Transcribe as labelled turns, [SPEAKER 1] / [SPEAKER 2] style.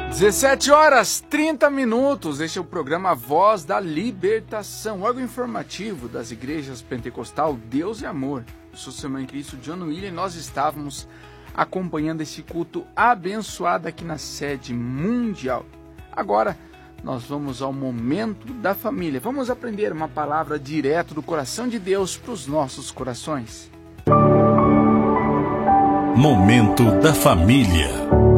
[SPEAKER 1] 17 horas 30 minutos. Este é o programa Voz da Libertação, órgão informativo das igrejas pentecostal Deus e Amor. Eu sou seu irmão em Cristo, John William, e nós estávamos acompanhando esse culto abençoado aqui na sede mundial. Agora nós vamos ao momento da família. Vamos aprender uma palavra direto do coração de Deus para os nossos corações.
[SPEAKER 2] Momento da família.